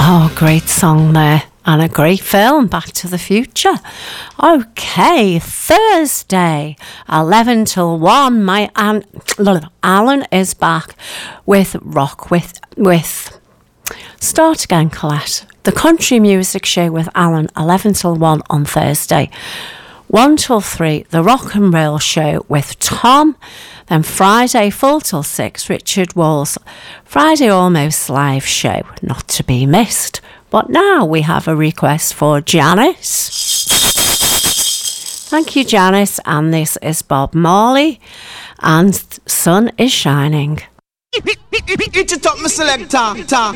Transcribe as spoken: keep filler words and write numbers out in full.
Oh, great song there. And a great film, Back to the Future. Okay, Thursday, eleven till one. My Aunt, Alan is back with Rock with, with Start Again, Colette. The country music show with Alan, eleven till one on Thursday. one till three, the rock and roll show with Tom. Then Friday, four till six, Richard Walls. Friday Almost Live show, not to be missed. But now we have a request for Janice. Thank you, Janice. And this is Bob Marley. And Sun is Shining. It top my selector.